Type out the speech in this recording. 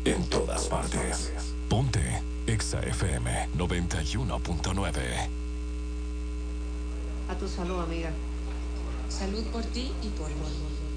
en todas partes. Ponte Exa FM 91.9. A tu salud, amiga. Salud por ti y por mí.